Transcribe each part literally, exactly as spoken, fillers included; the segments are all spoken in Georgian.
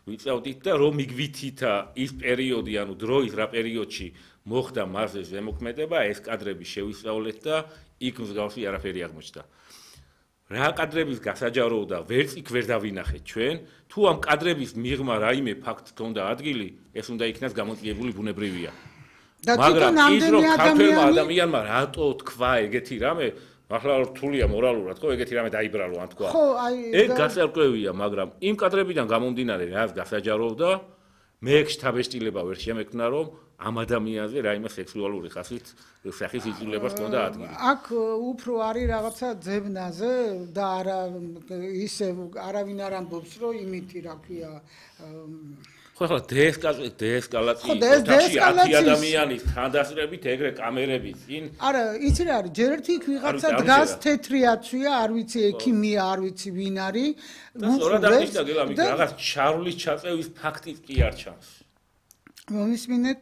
ვიწავდით და რომ მიგვითითა ის პერიოდი, ანუ დროის რა პერიოდში მოხდა მარსზე ზემოქმედება, ეს კადრები შევისწავლეთ და იქ მსგავსი არაფერი აღმოჩნდა. რა კადრების გასაჯაროდა ვერც იქ ვერ დავინახეთ ჩვენ, თუ ამ კადრების მიღმა რაიმე ფაქტ თონდა ადგილი, ეს უნდა იქნას გამოწვეული ბუნებრივია. მაგრამ ის რომ ქართველმა ადამიანმა რატო თქვა ეგეთი რამე, ახლა რთულია მორალურად, ხო, ეგეთი რამე დაიბრალო ან თქვა. ეგ გასარკვევია, მაგრამ იმ კადრებიდან გამომდინარე რაც გასაჯაროვდა, მე შთაბეჭდილება ვერ შემექმნა, რომ ამ ადამიანზე რაიმე სექსუალური ხასით სახის იძლებას ჰქონდა ადგილი. აქ უფრო არის რაღაცა ძებნაზე და არა ისე არავინ არ ამბობს, რომ იმითი რა ქვია ხო ახლა დეესკალაციის ოთახში ათი ადამიანის თანდასწრებით ეგრე კამერების წინ არა იცი რა არის ჯერ ერთი იქ ვიღაცა დგას თეთრი აცვია არ ვიცი ექიმია არ ვიცი ვინ არის სწორად აღნიშნა გელა მიგ რაღაც ჩარვლის ჩაწევის ფაქტიც კი არ ჩანს მომისმინეთ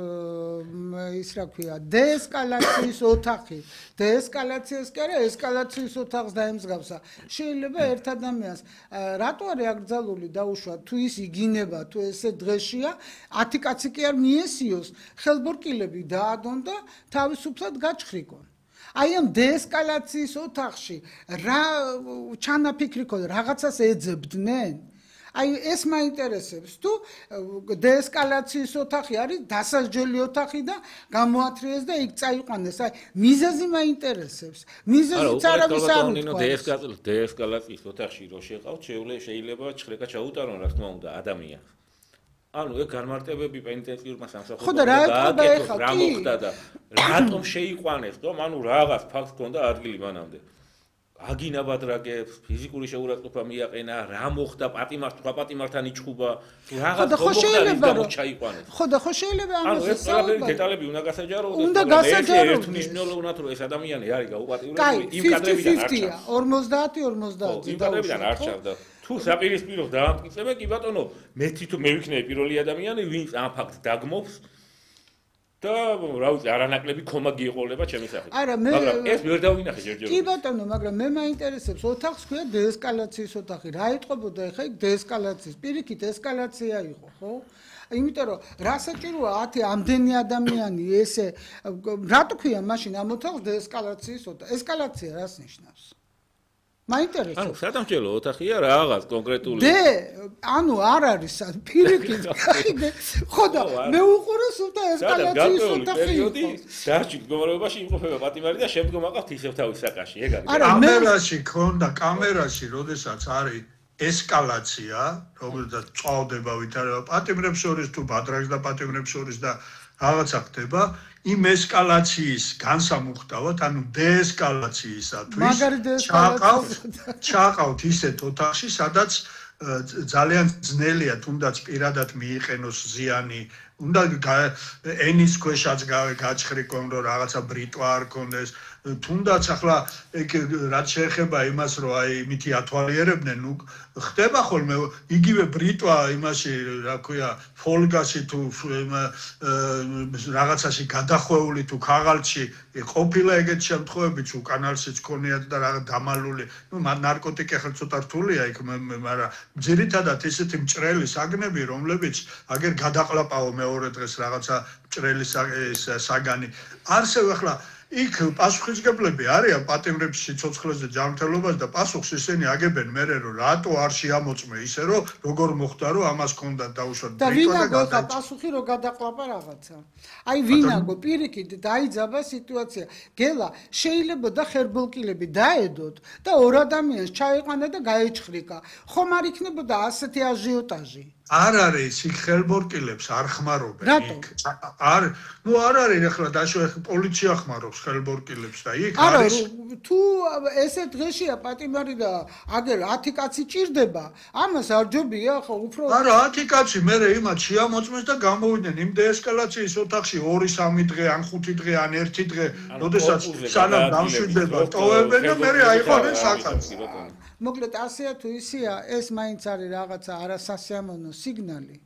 ის რა ქვია დეესკალაციის ოთახი დეესკალაციას კი არა ესკალაციის ოთახს დაემსგავსა შეიძლება ერთ ადამიანს რატო არის აკრძალული დაუშვა თუ ის იგინება თუ ესე დღეშია ათი კაცი კი არ მიესიოს ხელბორკილები დაადონ და თავისუფლად გაჩხრიკონ აი ამ დეესკალაციის ოთახში რა ჩანაფიქრი ქონდა რაღაცას ეძებდნენ აი ეს მაინტერესებს თუ დეესკალაციის ოთახი არის დასაჯელი ოთახი და გამოათრიეს და იქ წაიყვანეს აი მიზეზი მაინტერესებს მიზეზიც არავის არ უთქვა დეესკალაციის ოთახში რო შეყავთ შეიძლება ჩხრეკა ჩაუტარონ რა თქმა უნდა ადამიანს ანუ ეგ განმარტებები პენიტენციურმა სამსახურმა გააკეთოს რა მოხდა და რატომ შეიყვანეს რომ ანუ რაღაც ფაქტს ჰქონდა ადგილი მანამდე აგინა ბადრაგებს ფიზიკური შეურაცხყოფა მიაყენა რა მოხდა პატიმარს თქვა პატიმართან იჩხუბა რაღაც მოხდა ის ჩაიყვანეს ხო და ხო შეიძლება ამას ეს ყველაფერი დეტალები უნდა გასაჯაროდეს უნდა გასაჯაროდეს ერთნიშნულოვნად რომ ეს ადამიანი არის გაუპატიურებელი იმ კადრებიდან არ ჩანს ორმოცდაათი ორმოცდაათი იმ კადრებიდან არ ჩანს თუ საპირისპირო დაამტკიცებე კი ბატონო მე თვითონ მე ვიქნები პირველი ადამიანი ვინც ამ ფაქტს დაგმობს და რა ვიცი არანაკლები კომაგი ეყოლება ჩემი სახით მაგრამ ეს ვერ დავინახე ჯერჯერობით კი ბატონო მაგრამ მე მაინტერესებს ოთახს ქვია დეესკალაციის ოთახი რა იტყობოდა ეხა იქ დეესკალაციის პირიქით ესკალაცია იყო ხო იმიტომ რომ რა საჭიროა ათი ამდენი ადამიანი ესე რატო ქვია მაშინ ამ ოთახს დეესკალაციის ოთახი ესკალაცია რას ნიშნავს მაინტერესებს ანუ სადამჭერლო ოთახია რაღაც კონკრეტული დე ანუ არ არის პირიქით ხო და მე უყურეს უთა ესკალაციის ოთახი დარჩი მდგომარეობაში იმყოფება პატიმარი და შემდგომ აყავთ ისევ თავის საკაში ეგ არის კამერაში ქონდა კამერაში როდესაც არის ესკალაცია რომელსაც წავდება ვითარება პატიმრებს შორის თუ ბადრაგს და პატიმრებს შორის და რაღაცა ხდება იმ ესკალაციის განსამუხტავად, ანუ დეესკალაციისათვის ჩაყავთ ჩაყავთ ისეთ ოთახში, სადაც ძალიან ძნელია თუნდაც პირადად მიიყენოს ზიანი, უნდა ენის ქვეშაც გაჩხრიკონ, რომ რაღაცა ბრიტვა არ კონდეს, თუნდაც ახლა ეგ რაც შეეხება იმას, რომ აი იმითი ათვალიერებდნენ, ნუ ხდება ხოლმე იგივე ბრიტვა იმაში, რა ქვია, ფოლგაში თუ რაღაცაში გადახვეული თუ ქაღალდში ყოფილა ეგეთ შემთხვევებიც უკანალშიც ქონიათ და რაღაც დამალული, ნუ ნარკოტიკი ახლა ცოტა რთულია იქ, მაგრამ ძირითადად ესეთი მჭრელი საგნები, რომლებიც აგერ გადაყლაპაო მეორე დღეს რაღაცა მჭრელი საგანი. არსებობს ახლა იქ პასუხისგებლები არიან პატიმრების სიცოცხლეზე ჯანმრთელობას და პასუხს ისინი აგებენ მერე რომ რატო არ შეამოწმე ისე რომ როგორ მოხდა რომ ამას ჰქონდა დაუშვა და ვინაგო ხა პასუხი რომ გადაყლაპა რაღაცა აი ვინაგო პირიქით დაიძაბა სიტუაცია გელა შეიძლება და ხერბოლკილები დაედოთ და ორ ადამიანს ჩაიყვანა და გაეჩხრიკა ხომ არ იქნებოდა ასეთი აჟიოტაჟი არ არის იქ ხელბორკილებს არ ხმარობენ იქ არ ნუ არ არის ახლა დაშვა პოლიცია ხმარობს ხელბორკილებს და იქ არის თუ ესე დღეშია პატიმარი და აგერ ათი კაცი ჭირდება ამას არ ჯობია ხო უფრო არა ათი კაცი მე იმათ შეამოწმეს და გამოვიდნენ იმ დეესკალაციის ოთახში ორი სამი დღე ან ხუთი დღე ან ერთი დღე როდესაც სანამ დამშვიდება ტოვებენ და მე აიყვნენ საკაცი მოკლედ ასეა თუ ისეა ეს მაინც არის რაღაცა არასასიამოვნო სიგნალი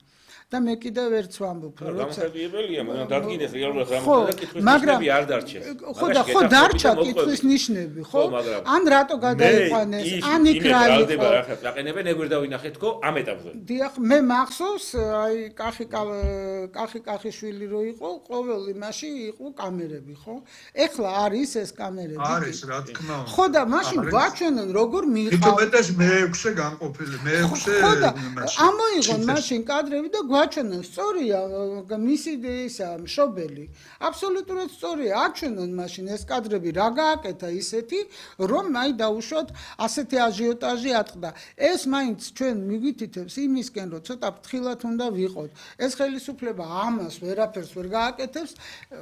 და მე კიდევ ერთს ვამბობ, როცა გამოხატებელია, მაგრამ დადგინდეს რეალურად რამოთი და კითხვის ნიშნები არ დარჩეს. ხო და ხო დარჩა კითხვის ნიშნები, ხო? ან რატო გადაიყვანეს, ან იქ რა იყო? აყენებენ ეგ ვერ დავინახეთ თქო ამ ეტაპზე. დიახ, მე მახსოვს, აი კახი კახი კახიშვილი რო იყო, ყოველ იმაში იყო კამერები, ხო? ეხლა არის ეს კამერები? არის, რა თქმა უნდა. ხო და მაშინ გვაჩვენონ როგორ მიიღავ. თუმეტეს მეექვსე განყოფილი, მეექვსე ხო და ამოიღონ მაშინ კადრები და გვაჩვენონ, სწორია მისი ისა მშობელი. აბსოლუტურად სწორია, აჩვენონ მაშინ ეს კადრები რა გააკეთა ისეთი, რომ აი დაუშვათ ასეთი აჟიოტაჟი ატყდა. ეს მაინც ჩვენ მიგვითითებს იმისკენ, რომ ცოტა ფრთხილად უნდა ვიყოთ. ეს ხელისუფლება ამას ვერაფერს ვერ გააკეთებს,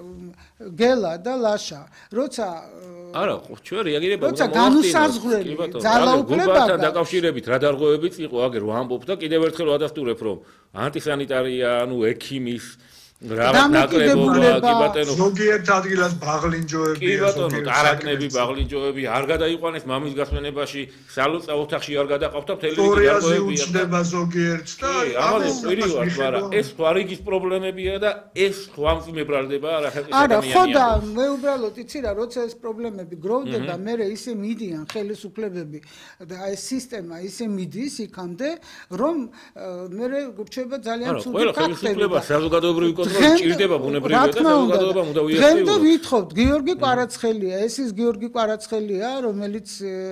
გელა და ლაშა. როცა არა, ჩვენ რეაგირება უნდა განუსაზღვრელი ძალაუფლებაა დაკავშირებით რა დარღვევებიც იყო, აგერ ვამბობ და კიდევ ერთხელ ვადასტურებ, რომ ანტისანიტარია, ანუ ექიმის რაღაც ნაკლებობა, კი ბატონო, ზოგიერთ ადგილას ბაღლინჯოები, კი ბატონო, ტარაკნები, ბაღლინჯოები არ გადაიყვანეს მამის გასვენებაში, სალოცავ ოთახში არ გადაყავდა მთელი რიგი დარღვევები. უჩნდება ზოგიერთ და ამაზე პირივად, მაგრამ ეს სხვა რიგის პრობლემებია და ეს სხვა მძიმე ბრალდება რა ხალხის არა, ხო და მე უბრალოდ იცი რა, როცა ეს პრობლემები გროვდება, მე ისე მიდიან ხელისუფლებები და ეს სისტემა ისე მიდის იქამდე, რომ მე რჩება ძალიან ცუდი ყველა ხელისუფლება საზოგადოებრივი ჭირდება ბუნებრივია და საზოგადოებამ უნდა უიახციოს. დღემდე ვითხოვთ, გიორგი კვარაცხელია, ეს ის გიორგი კვარაცხელია, რომელიც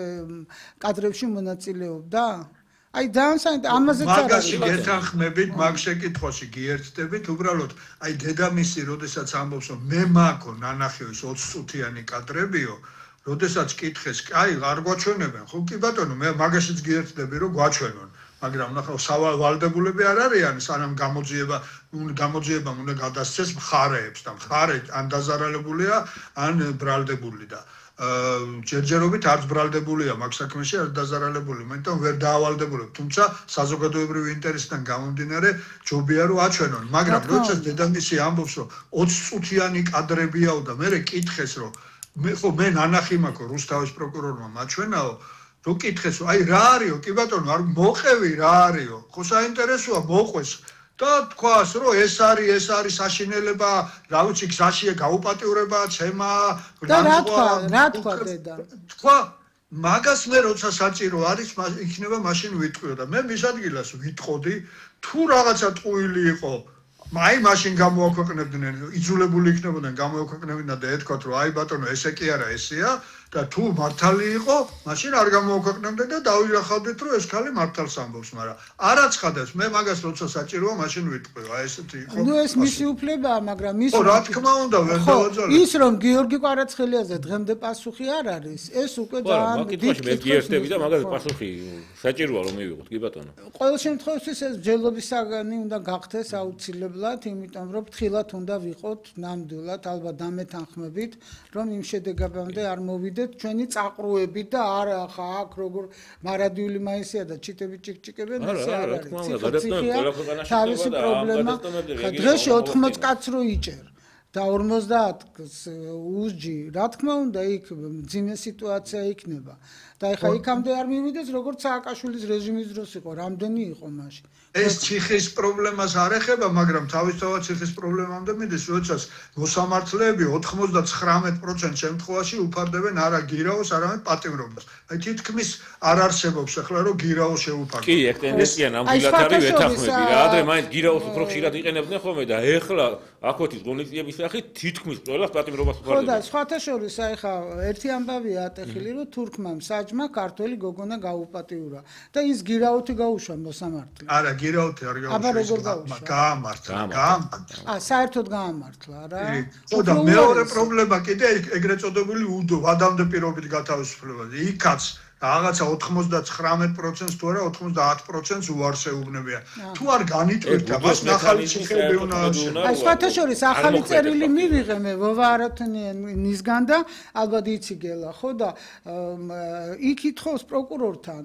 კადრებში მონაწილეობდა? აი ძალიან საინტერესო, ამაზეც არ არის. მაგაში გეთანხმებით, მაგ შეკითხვაში გიერთდებით, უბრალოდ აი დედამისი, როდესაც ამბობს, რომ მე მაქო ნანახევის ოცი წუთიანი კადრებიო, როდესაც კითხეს, აი არ გვაჩვენებენ, ხო კი ბატონო, მე მაგაშიც გიერთდები, რომ გვაჩვენონ. მაგრამ ნახავ სავალდებულები არ არიან, სანამ გამოძიება, გამოძიებამ უნდა გადასცეს მხარეებს და მხარე ან დაზარალებულია, ან ბრალდებული და ჯერჯერობით არც ბრალდებულია მაგ საქმეში, არც დაზარალებული, მეტყვი ვერ დაავალდებულებ, თუმცა საზოგადოებრივი ინტერესიდან გამომდინარე ჯობია რომ აჩვენონ, მაგრამ როდესაც დედამისი ამბობს, რომ ოცი წუთიანი კადრებიაო და მე კითხეს, რომ მე ხო მე ნანახი მაქვს რუსთავის პროკურორმა მაჩვენაო რო კითხეს, აი რა არისო, კი ბატონო, არ მოყევი რა არისო, ხო საინტერესოა მოყვეს და თქვას, რომ ეს არის, ეს არის საშინელება, რა ვიცი, გზაშია გაუპატიურება, ცემა, და რა თქვა, რა თქვა დედა? თქვა, მაგას მე როცა საჭირო არის, იქნება მაშინ ვიტყვიო და მე მის ადგილას ვიტყოდი, თუ რაღაცა ტყუილი იყო, აი მაშინ გამოაქვეყნებდნენ, იძულებული იქნებოდნენ გამოაქვეყნებინა და ეთქვათ, რომ აი ბატონო, ესე კი არა, ესეა და თუ მართალი იყო, მაშინ არ გამოაქვეყნებდნენ და დავიახავდეთ, რომ ეს ქალი მართალს ამბობს, მაგრამ არ აცხადებს, მე მაგას როცა საჭიროა, მაშინ ვიტყვიო, აი ესეთი იყო. ნუ ეს მისი უფლებაა, მაგრამ ის ხო, რა თქმა უნდა, ვერ დავაძალებ. ის რომ გიორგი კვარაცხელიაზე დღემდე პასუხი არ არის, ეს უკვე ძალიან დიდ კითხვაში მე გიერთები და მაგაზე პასუხი საჭიროა რომ მივიღოთ, კი ბატონო. ყოველ შემთხვევაში ეს ჯელობის საგანი უნდა გახდეს აუცილებლად, იმიტომ რომ ფრთხილად უნდა ვიყოთ ნამდვილად, ალბათ დამეთანხმებით, რომ იმ შედეგებამდე არ მოვიდეთ ჩვენი წაყრუებით და არა ხა აქ როგორ მარადიული მაისია და ჩიტები ჭიკჭიკებენ ესე არ არის. თავისი პრობლემა. დღეში ოთხმოც კაცს რო იჭერ და ორმოცდაათს უსჯი, რა თქმა უნდა იქ მძიმე სიტუაცია იქნება. და ეხა იქამდე არ მივიდეს როგორც სააკაშვილის რეჟიმის დროს იყო, რამდენი იყო მაშინ. ეს ციხის პრობლემას არ ეხება, მაგრამ თავისთავად ციხის პრობლემამდე მიდის, როდესაც მოსამართლეები ოთხმოცდათხრამეტ პროცენტ შემთხვევაში უფარდებენ არა გირაოს, არამედ პატიმრობას. აი თითქმის არ არსებობს ახლა რომ გირაოს შეუფარდეს. კი, ეგ ტენდენცია ნამდვილად არის ვეთანხმები რა, ადრე მაინც გირაოს უფრო ხშირად იყენებდნენ ხოლმე და ეხლა აქოთის ღონისძიების სახით თითქმის ყველას პატიმრობას უფარდებენ. ხო და სხვათა შორის აი ხა ერთი ამბავია ატეხილი, რომ თურქმამ საჯმა ქართველი გოგონა გაუპატიურა და ის გირაოთი გაუშვა მოსამართლეს. არა გირაოთი არ გაუშვა, გაამართლა, გაამართლა. ა საერთოდ გაამართლა რა. ხო და მეორე პრობლემა კიდე ეგრეთ წოდებული უდო ვადამდე პირობით გათავისუფლებაზე. იქაც რაღაცა ოთხმოცდათხრამეტ პროცენტს თუ არა ოცდაათ პროცენტს უარსეუბნებია. თუ არ განიტვირთა, მას ახალი ციხეები უნდა აღშენო. აი სხვათა შორის ახალი წერილი მივიღე მე ვოვა არათონიანისგან და ალბათ იცი გელა, ხო და იქ ითხოვს პროკურორთან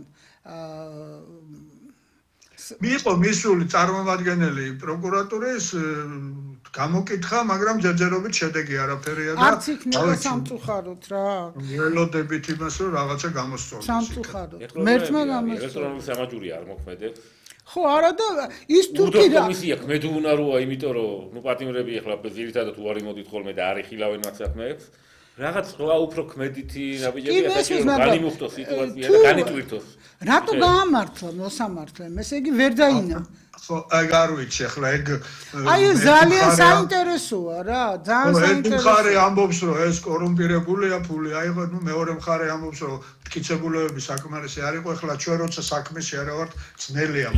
მიიღო მისული წარმომადგენელი პროკურატურის გამოკითხა, მაგრამ ჯერჯერობით შედეგი არაფერია და არც იქნება სამწუხაროდ რა. ველოდებით იმას რომ რაღაცა გამოსწორდეს. სამწუხაროდ. მერთმა გამოსწორდა. ელექტრონული სამაჯური არ მოქმედებს. ხო, არა და ის თურქი რა კომისია ქმედუნაროა, იმიტომ რომ ნუ პატიმრები ახლა ძირითადად უარი მოდით ხოლმე და არ იხილავენ მათ საქმეებს. რაღაც სხვა უფრო ქმედითი ნაბიჯებია საჭირო განიმუხტოს სიტუაცია და განიტვირთოს. რატო გაამართლა მოსამართლემ? ესე იგი ვერ დაინა. ხო, ეგ არ ვიცი ახლა ეგ აი ძალიან საინტერესოა რა, ძალიან საინტერესოა. ერთ მხარე ამბობს რომ ეს კორუმპირებულია ფული აიღო, ნუ მეორე მხარე ამბობს რომ მტკიცებულებები საკმარისი არ იყო, ახლა ჩვენ როცა საქმეში არა ვართ, ძნელია